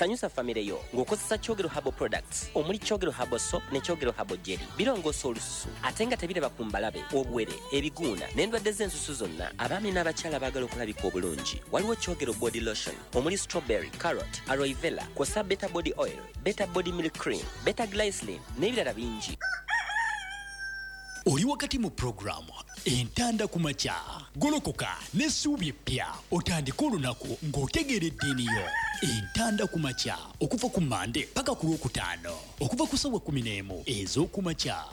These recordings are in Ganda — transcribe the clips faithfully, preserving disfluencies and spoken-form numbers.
sanyusa famire yo ng'okozesa Kyogero Herbal Products omuli Kyogero Herbal Soap ne Kyogero Herbal Jelly. Birongoosa olususu ate nga tebiraba ku mbalabe, obuwere, ebiguuna n'endwadde z'ensusu zonna. Abaami n'abakyala baagala okulabika obulungi. Waliwo Kyogero Body Lotion omuli strawberry, carrot, aloe vera, kw'ossa Beta Body Oil, Beta Body Milk Cream, Beta Glycerin n'ebirala bingi. Oli wakati mu programu entanda ku makya golokoka n'essuubi eppya otandika olunaku ng'otegeera eddiini yo. Entanda ku makya okuva ku Mande paka ku Lwokutaano okuva ku ssaawa kumi n'emu ez'oku makya.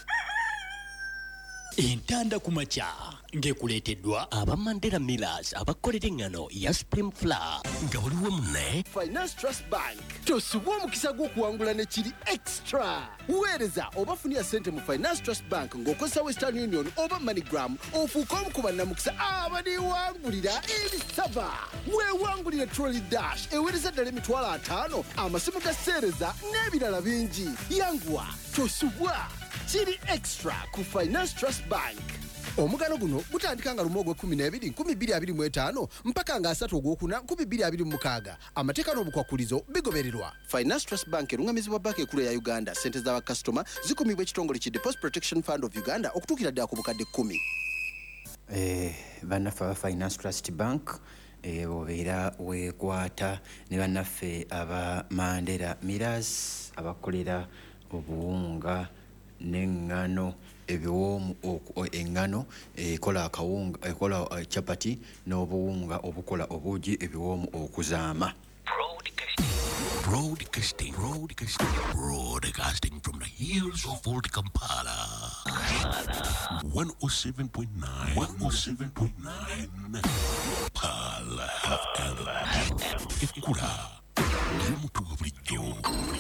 Entanda ku makya ng'ekuleeteddwa aba Mandela Millers abakolera engano ya Supreme Flour nga waliwo munne Finance Trust Bank. Tosubwa omukisa gw'okuwangula ne kiri extra. Weereza oba funia ssente mu Finance Trust Bank ng'okozesa Western Union oba MoneyGram ofuuka omu ku bannamukisa abaliwangulira ebisava. Weewangulire Trolley Dash eweereza ddala emitwalo ataano, amasimu ga sseereza n'ebirala bingi. Yanguwa tosubwa kiri extra ku Finance Trust Bank. Omugano guno gutandika nga lumu ogw'ekkumi n'ebiri nkumi bbiri abiri mu etaano mpaka nga asatu ogwokuna nkumi bbiri abiri mu mukaaga. Amateeka n'obukwakulizo bigobererwa. Finance Trust Bank erungamizibwa banka ekkulu ya Uganda. Ssente z'abakasitoma zikumibwa ekitongole ki Deposit Protection Fund of Uganda okutuukira ddala ku bukadde kkumi. Eh, bannaffe aba Finance Trust Bank eh, obeera weekwata ne bannaffe aba Mandela Millers abakolera obuwunga n'engano ebiwoomu engano ekola akawunga ekola chapati n'obuwunga obukola obuugi ebiwoomu okuzaama. Broadcasting, broadcasting, broadcasting from the hills of Old Kampala. one oh seven point nine, one oh seven point nine, Pala F M. Ekura, Yomutu Bulijjo.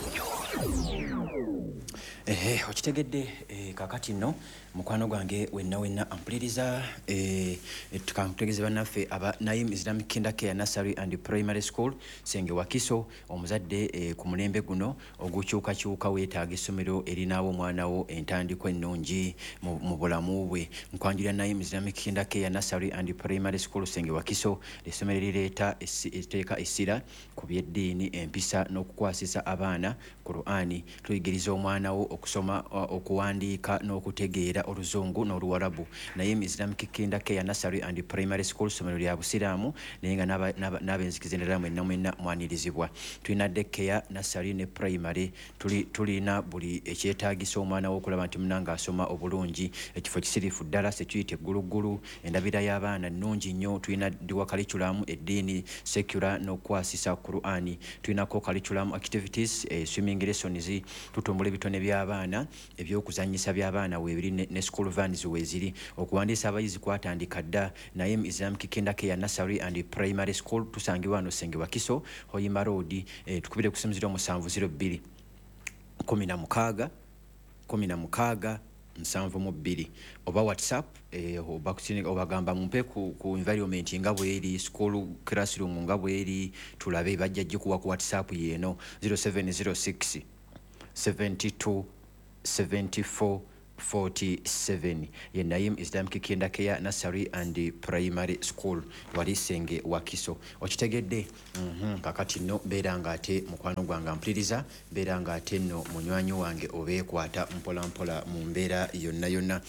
Eh, okitegedde eh, kakati no mukwano gwange wenna wenna ampuliriza eh, tukamtegeze bannaffe aba Naim Islamic Kindercare Nursery and Primary School Senge Wakiso omuzadde eh, ku mulembe guno ogukyukakyuka weetaaga essomero erinaawo omwana wo entandiko ennungi mu bulamu bwe. Nkwanjulira Naim Islamic Kindercare Nursery and Primary School Senge Wakiso essomero lireeta etteeka essira ku byeddiini, empisa n'okukwasisa abaana Qur'ani. Tuyigiriza omwana wo okusoma okuwandiika n'okutegeera oluzungu n'oluwarabu. Naye Islamic Kindercare Nursery and Primary School somero lya busiraamu naye nga n'abenzikiza endala mwenna mwenna mwanirizibwa. Tulina daycare nursery ne primary, tuli tulina buli ekyetaagisa omwana wo okulaba nti munanga asoma obulungi. Ekifo kisirifu ddala sekiyite egguluggulu, endabira y'abaana nnungi nnyo. Tulina diwa curriculum eddiini secular n'okwasisa Qur'ani. Tulinako curriculum activities eh, swimming lessons, tutumbula ebitone by'abaana ebyokuzanyisa by'abaana weebiri ne, ne school vans weeziri. Okuwandiisa abayizi kwatandika dda. Naye Islamic Kindercare Nursery and Primary School tusangibwa wano Senge Wakiso Hoyima Road. Eh, tukubire kusimuzira omusanvu zero bbiri kumi na mukaaga kumi na mukaaga nsanvu mu bbiri oba WhatsApp eh, oba kusinika obagamba mumpe ku, ku environment nga bweri school classroom nga bweri tulabe bajja jikuwa ku WhatsApp yeno zero seven zero six seventy-two seventy-four forty-seven. Ye Naim Islamic Kindercare Nursery and Primary School wali Senge Wakiso. Okitegedde mhm kakati no beeranga ate mukwano gwange mpuliriza, beeranga ate no munywanyi wange obeekwata mpola mpola mu mbeera yonna yonna.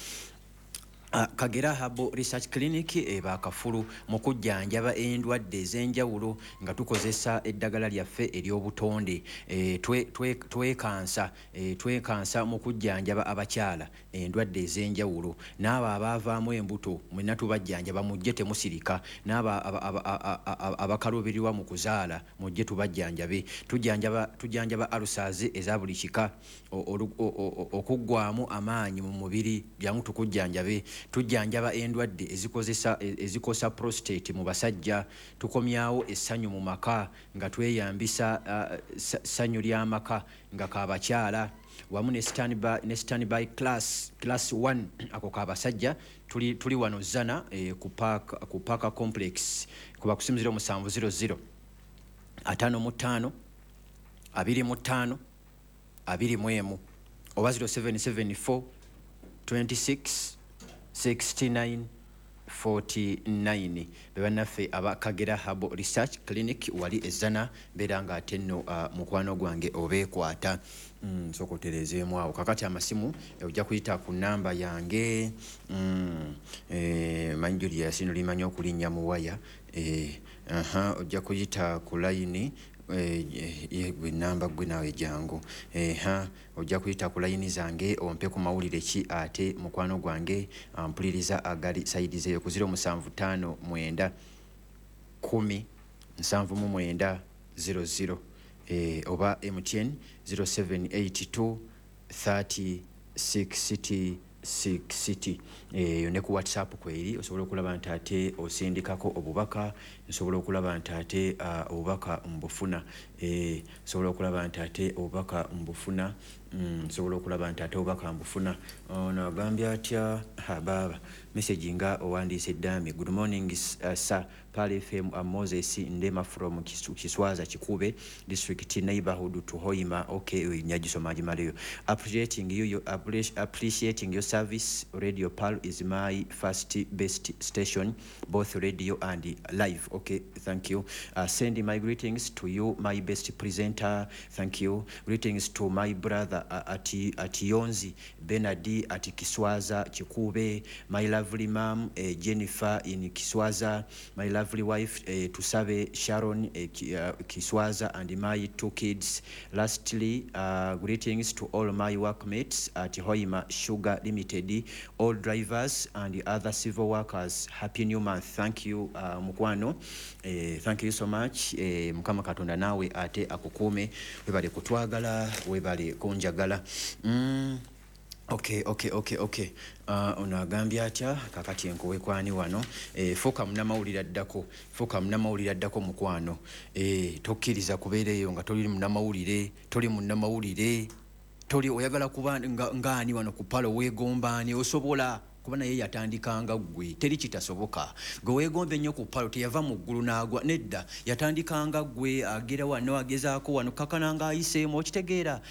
Uh, Kagera Herbal Research Clinic eba kafulu mu kujjanjaba endwadde ez'enjawulo nga tukozesa eddagala lyaffe ery'obutonde. E, twe twe twekansa e, twekansa mu kujjanjaba abakyala endwadde ez'enjawulo. N'abo abaavaamu embuto mwenna tubajjanjaba mujje temusirika. N'abo abakaluubirirwa mu kuzaala mujje tubajjanjabe. Tujjanjaba tujjanjaba ulcers eza buli kika, okuggwaamu amaanyi mu mubiri byamu tukujjanjabe. Tujjanjaba endwadde ezikozesa ezikosa prostate mu basajja. Tukomyawo essanyu mu maka nga tweyambisa uh, ssanyu ly'amaka nga kaabakyala wamu ne standby ne standby class class one ako kaabasajja. Tuli tuli wano zana eh, ku park ku park complex kuba kusimuzira omusanvu zero zero atano mu ttaano abiri mu ttaano abiri mu emu oba zero seven seven four twenty-six sixty-nine forty-nine bebannaffe aba Kagera Herbal Research Clinic wali ezana beera nga ate nno uh, mukwano gwange obeekwata mm, sokoterezeemu awo kakati amasimu ojja kuyita ku namba yange mm, eh, manyi lya yasino limanyi okulinnya mu waya eh, aha ojja kuyita ku layini eh gwe namba gwe nawe jangu eh ha ojja kuyita ku layini zange ompe ku mawulire ki ate mukwano gwange ampuliriza agali saidize yo ku zero seven five nine kumi nsanvu mu mwenda zero zero eh oba M T N zero seven eight two thirty sixty sixty eh yone ku WhatsApp kweri osobola okulaba nti ate osindikako obubaka nsobola okulaba nti ate uh, obubaka mbufuna eh sobola okulaba nti ate obubaka mbufuna mm sobola okulaba nti ate obubaka mbufuna ono agambya atya ha baba message nga owandise dami good morning uh, sir Pal F M uh, Moses Ndema from Kiswaza Chikube district neighborhood to Hoima okay nyajiso maji maleo appreciating you, you appreciating your service. Radio Pal is my first best station, both radio and live. Okay, thank you. Uh, sending my greetings to you, my best presenter. Thank you. Greetings to my brother uh, at at Yonzi Benadi at Kiswaza Chikube, my lovely mom uh, Jennifer in Kiswaza, my lovely wife uh, Tusabe Sharon uh, Kiswaza, and my two kids. Lastly, uh, greetings to all my workmates at Hoima Sugar Limited, all drivers and the other civil workers. Happy new month. Thank you uh, mukwano. Eh, thank you so much. Eh, mukama katonda nawe ate akukume webale kutwagala webale kunjagala. Mm. Okay, okay, okay, okay. Uh, onagambya atya kakati enkowe kwani wano eh, foka mnamawulira ddako foka mnamawulira ddako mukwano eh, tokkiriza kubeereyo nga toli mnamawulire toli munnamawulire toli oyagala kuba ngani wano ku palo weegombani osobola kuba naye yatandikanga gwe teri kitasoboka gwe weegombe nnyo ku palo teyava mu ggulu n'agwa nedda yatandikanga gwe agera wano agezaako wano kakananga ayiseemu okitegeera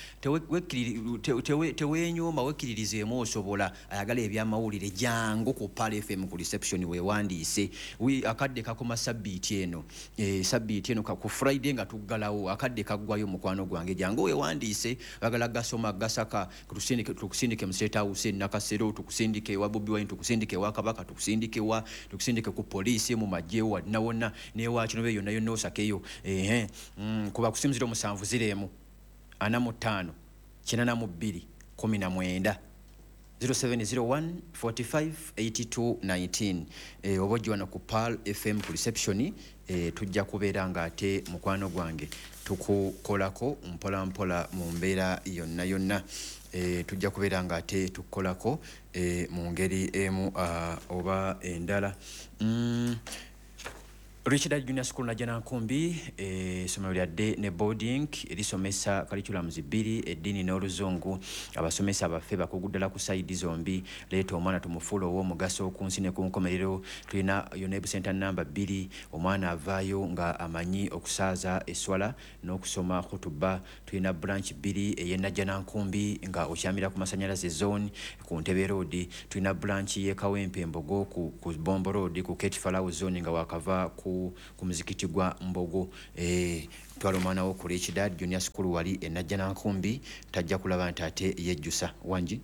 teweenyooma wekkiririzeemu osobola ayagala ebyamawulire jangu ku Pal F M ku reception weewandiise akadde kakoma sabbiiti eno sabbiiti eno ku Friday nga tuggalawo akadde kaggwayo mukwano gwange jangu weewandiise agala gasoma gasaka tukusindike mu State House Nakasero tukusindike wa Bobi Wine tukusindike wa Kabaka tukusindike wa tukusindike ku police mu majewa nawona ne wacho no yonna yonna osakeyo eh mm, kuba kusimziro musanvu ziremu ana mutano kinana mu bbiri kumi na mwenda zero seven zero one four five eight two one nine eh obojjo na ku Pal F M ku reception eh tujja kubeera nga ate mukwano gwange tukukolako mpola mpola mu mbeera yonna yonna eh tujja kubeera nga ate tukolako eh mu ngeri emu uh, oba endala mm. Richard Junior School na jana nkumbi e somero lya de ne boarding erisomesa curriculums bbiri edini n'oluzungu abasomesa abaffe bakuguddala ku side zombi leeta omwana tumufulo wo mugaso ku nsi ne ku nkomerero tulina UNEB center number bbiri omwana avaayo nga amanyi okusaaza eswala n'okusoma khutuba tulina branch bbiri ey'enna jana nkumbi nga okyamira ku masanyalaze zone ku Ntebe road tulina branch ye Kawempe Mbogo ku, ku Bombo road ku Ketfalawo zone nga wakava ku ku muzikiti gwa Mbogo eh twalomana wo kule Kidad Junior School wali enajja nkumbi tajja kulaba nti ate yejjusa wanji.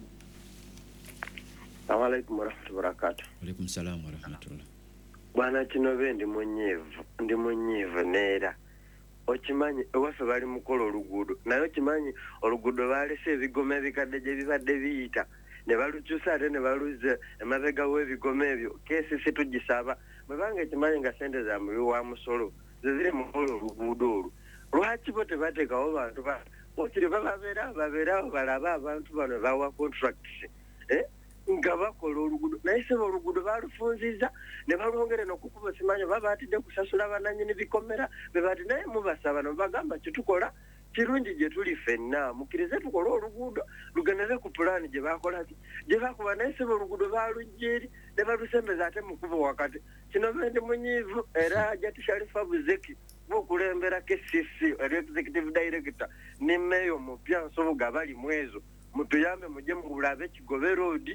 Assalamu alaykum wa rahmatullahi wa barakatuh. Wa alaykum salaam wa rahmatullah. Bwana Kinobe ndi munyevu ndi munyevu neera okimanyi ewaffe bali mukola oluguudo naye okimanyi oluguudo balese ebigoma ebikadde gye bibadde biyita ne balukyusa ate ne baluza emabega w'ebigoma ebyo kesi situgisaba bwebanga ekimanyi nga sente za mubi wa musolo zeziri mukola oluguudo olwo lwaki bo tebateekawo bantu okiri bababeera babeerawo balaba abantu bano bawa contracts eh nga bakola oluguudo naye sebo oluguudo balufunziza ne balwongere n'okukuba simanyi baba batidde kusasula bananyini bikomera be bati naye mubasaba no bagamba kitukola kirungi gye tuli ffenna mukkirize tukola oluguudo lugendere ku pulaani gye bakola gye bakuba naye sebo oluguudo balujja eri ne balusembeza ate mu kubo wakati kino bendi munyiivu era Jati Sharifa Buzeki bw'okulembera K C C executive director ne meeyo mupya Nsobuga bali mwezo mutuyambe mujje mulabe Kigobe road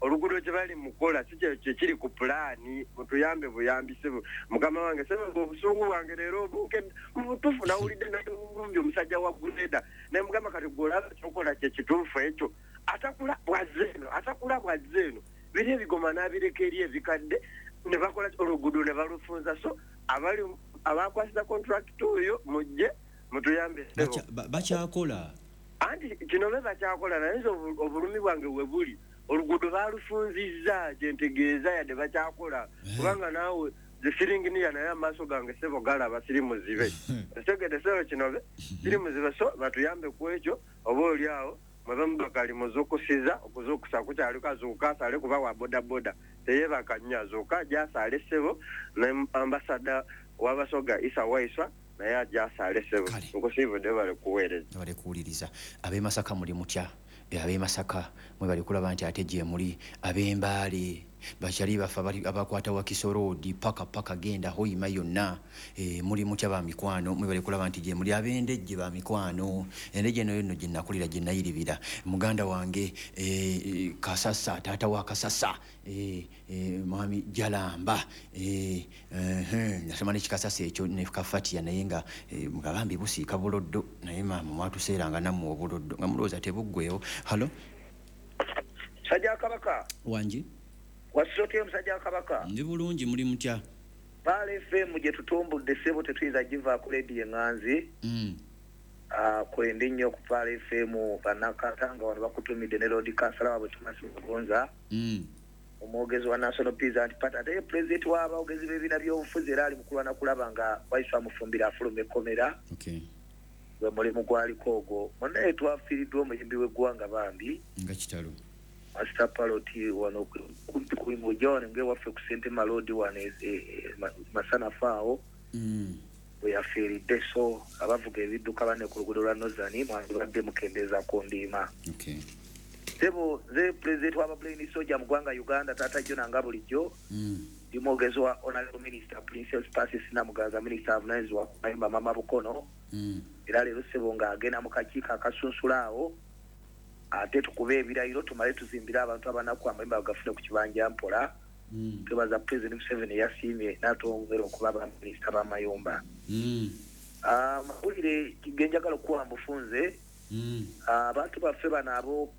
oluguudo kye bali mukola si kye kiri ku pulaani mutuyambe buyambi sebo mukama wange sebo obusungu bwange leero obuuke mubutuufu nawulidde nabulumbi omusajja wa gureda naye mugamba kati gwolaba kyokola kye kituufu ekyo atakula bwazzeeno atakula bwazzeeno biri ebigoma n'abireka eri ebikadde ne bakola oluguudo ne balufunza so abali abakwasisa contract oyo mujje mutuyambe sebo bakyakola anti kino be bakyakola naye obulumi bwange we buli oluguudo balufunzizza kyentegeeza yadde bakyakola kubanga naawe zisiringiniya naye amaaso gange sebo galaba siri muzibe etegedde sebo kinobe siri muzibe so batuyambe ku ekyo oba oli awo mwebe mubakali muzukusiza okuzukusa kukyaliko azuuka asale kuba wa bodaboda teyebaka nnyo azuuka ajja asale sebo ne ambasada w'abasoga Isa Waiswa naye ajja asale sebo nkusiibudde bale kuweereza bale kuwuliriza ab'e Masaka muli mutya ab'e Masaka mwe bali kulaba nti ate gye muli ab'Embaale bakyali bafa abakwata wa Kisoroodi paka paka genda hoyima yonna e, muli mutya ba mikwano mwe bali kulaba nti gye muli ab'Endejje ba mikwano Endejje no yonno gye nakulira gye nayiribira muganda wange e, Kasasa taata wa Kasasa e, e, mwami Jalamba e, uh, nasema ne Kasasa ekyo ne Kafatia naye nga e, mugalambi busiika buloddo naye maama mwatuseeranga nammwe obuloddo nga mulowooza tebuggweewo halo Sajja Kabaka wangi wasooke musajja Kabaka ndi bulungi muli mutya Paal F M gye tutumbudde sebo tetuyinza giva ku leedi eŋŋanzi mm. uh, kwende nnyo ku Paal F M bannakatanga wano bakutumidde ne Lord Kansala wabwe Thomas Mugonza mm. omwogezi wa National Peasant Party ate pulezidenti w'abaogezi b'ebibiina by'obufuzi era ali mukulwana kulaba nga Waiswa amufumbira afuluma ekkomera okay. gwe mulimu gwaliko ogwo munnaye twafiiriddwa omuyimbi w'eggwanga bambi nga kitalo Master Paroti wano kuimu John nge waffe ku Sente Malodi wane e, masana fao mm. we yafiiridde so abavuga ebidduka bane ku luguudo lwa Nozani mwandi badde mukendeza ku ndiima okay. Sebo ze president wa Brain Soja mu ggwanga Uganda tata Jona nga bulijjo mm. ndi mwogezi wa Honorable Minister Princess Persis Namuganza Minister of Lands wa Mayimba Mama Bukono mm. era leero sebo nga agenda mu kakiiko akasunsulaawo ate tukube ebirayiro tumale tuzimbira abantu abanaku amayimba bagafune ku kibanja mpola mm. twebaza President Museveni yasiimye n'atwongera okuba abaminisita b'amayumba mm. amawulire uh, kigenjagala okuwa mbufunze mm. abantu uh, baffe bano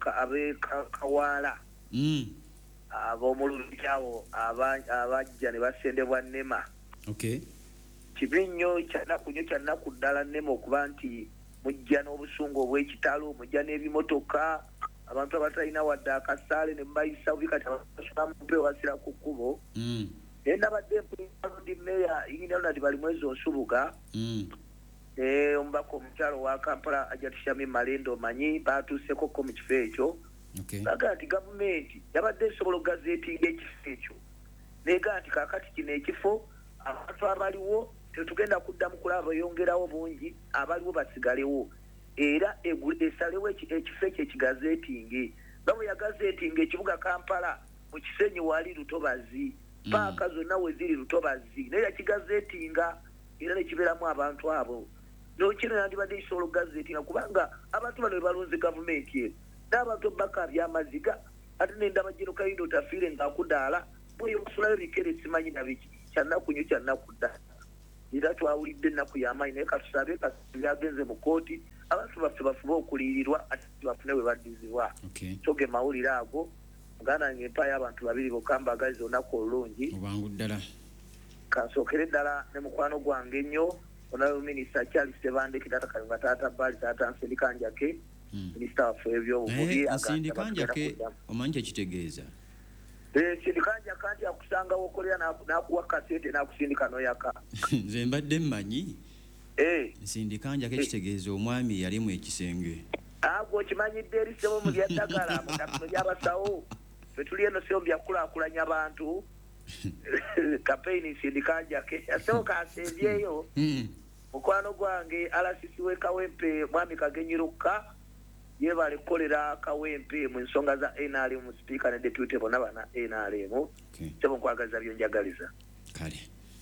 ab'ekawaala mm. ab'omululyawo abajja ne basendebwa nnema okay. kibi nnyo kyanaku nnyo kyanaku ddala nnema okuba nti mujja n'obusungu obw'ekitalo mujja n'ebimotoka abantu abatalina wadde akasaale ne mbayisa bubi kati abasulamupe wasira ku kkubo mm. naye nabadde mpulirodi meya inginialonadi bali mwezi onsubuga mm. ne omubaka omukyalo wa Kampala Ajatishami Malendo omanyi baatuusekoko mu kifo ekyo okay. bagaa nti gavumenti yabadde esobola okugazeetinga ekifo ekyo neegaa nti kaakati kino ekifo abantu abaliwo tetugenda kuddamu kulaba yongerawo bungi abaliwo basigalewo era esalewo ekifo ekyo ekigazeetinge nga bwe yagazeetinga ekibuga Kampala mu Kisenyi wali lutobazi paaka zonna we ziri lutobazi naye yakigazeetinga era nekibeeramu abantu abo nokino yandibadde kisobola okugazeetinga kubanga abantu bano bebalonze gavumenti eno n'abantu baka byamaziga ate nendaba Jeno Kayindo tafiire ngaakudaala bweyo musulayo bikere simanyi nabiki kyanaku nnyo kyanaku ddala era twawulidde ennaku y'amaanyi naye katusabe kasibyagenze mu kooti abantu baffe bafube okuliyirirwa ate bafune we baddizibwa okay. so ge mawulire ago muganda nge empaayo abantu babiri bokka mbagaliza olunaku olulungi obangu ddala kansookere ddala ne mukwano gwange ennyo onayo minisita Charles Tebandeke taata Kayunga taata Bali taata Nsindikanja-ke mm. minisita waffe ebyobuvubi Nsindikanja-ke omanyi kyekitegeeza Nsindikanja kanti akusangawo okolera n'akuwa kasente n'akusindika n'oyaka nze mbadde mmanyi eh Nsindikanja-ke kitegeeza omwami yalimu ekisenge agwo okimanyidde eri ssebo mu byaddagala mu ddapino ly'abasawo ffe tuli eno sebo byakulaakulanya abantu kapeyini Nsindikanja-ke asebo kansembyeyo mukwano gwange alasisi w'e Kawempe mwami Kagenyirukka yebale kukolera Kawempe mu nsonga za N R M speaker ne deputy bonna bana N R M okay. sebo nkwagaliza byonjagaliza kale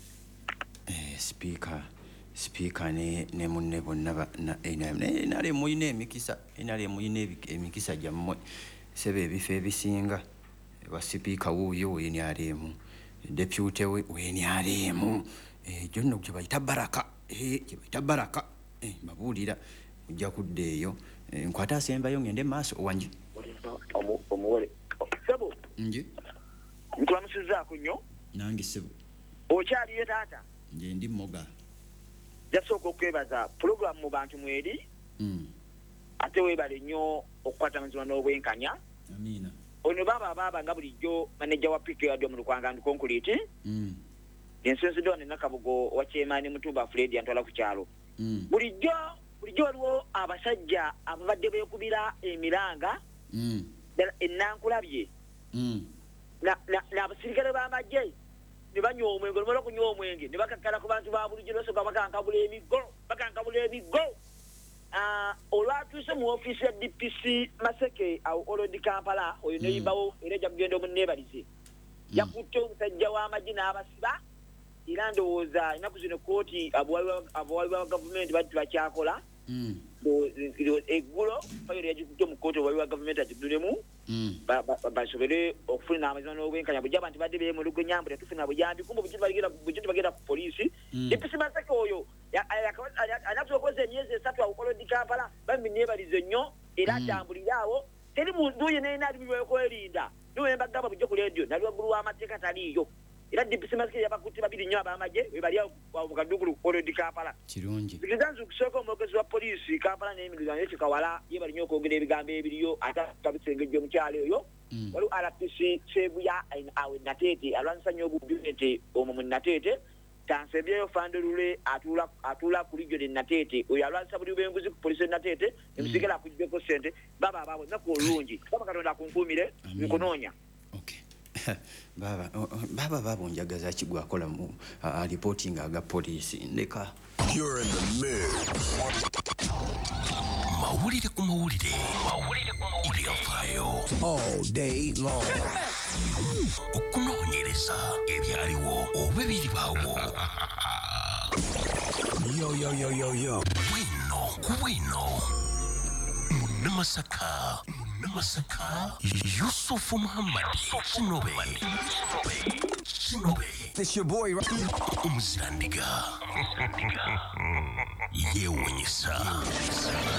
eh, speaker speaker ne ne munne bonna na N R M ne nale muyine emikisa N R M muyine emikisa jammwe sebe ebifo ebisinga wa sipiika wuuyo weeni aliemu deputy we weeni aliemu egyo nno gye bayita baraka gye bayita baraka mbabuulira ojja kudda eyo nkwata asembayo ngende maaso wangi omuwole sebo nje nkulamusizaako nnyo nange sebo okyaliyo taata nje ndi moga jasooka okwebaza pulogulaamu mu bantu mweri ate weebale nnyo okukwata mazima n'obwenkanya amiina ono baba baba nga bulijjo maneja wa piki yadde mu lukwanga ndukonkuliti ensensiddwa ne nakabugo wa kyemaani mutumba Fred antwala ku kyalo bulijjo bulijjo waliwo abasajja ababadde beekubira emiranga ennankulabye n'abasirikale b'amagye ne banywa omwenge olumala okunywa omwenge ne bakakkala ku bantu ba bulijjo nosooka bakankabula emiggo bakankabula emiggo olwatuuse mu ofiisi ya D P C Maseke awo Olodi Kampala oyo neyibawo era ejja kugenda omunneebalize yakutte omusajja w'amagye n'abasiba era ndowooza ennaku zino kooti abawabi ba gavumenti bati bakyakola eggulo fayiro yagikutte mu kooti obuwabi bwa gavumenti agigulemu basobole okufuna amazima n'obwenkanya bujja abantu badde beemulugunya mbu tetufuna buyambi kumbe bujjo bagenda ku poliisi D P C Maseke oyo anasobola okozesa emyezi esatu awo Olodi Kampala bamunneebalize nnyo era atambulire awo teri muntu yenna yenna ali byokwerinda niwe mbagamba bujjo ku leediyo nali waggulu w'amateeka taliiyo era D P C Maseke yabakutte babiri nnyo ab'amagye we bali awo mu kaduukulu Olodi Kampala kirungi zikitanzi okusooka omwogezi wa poliisi Kampala n'emirizo naye kikawala ye bali nnyo okwogera ebigambo ebiriyo ate tabisengejja omukyalo oyo waliwo R P C Sebuya awe Nateete alwanyisa nnyo obubbi nti omwo mu Nateete tansebyeyo fandolule atula atula ku lijjo ne Nateete oyo alwanyisa buli bw'enguzi ku poliisi e Nateete emusigala akuggyeko ssente baba abaabwe naku olungi baba Katonda akunkuumire nkunoonya baba baba baba njagaza kigwa akola mu reporting aga poliisi ndeka You're in the mix. Mawulire ku mawulire. Mawulire ku mawulire. Fire all day long. Okunoonyereza ebyaliwo oba ebiribaawo. Yo, yo, yo, yo, yo. Bwino ku bwino. Munamasaka. Munamasaka. Yusufu Muhammad. Kinobe. Kinobe. It's your boy, right? Umuzirandiga. Yewenyesa.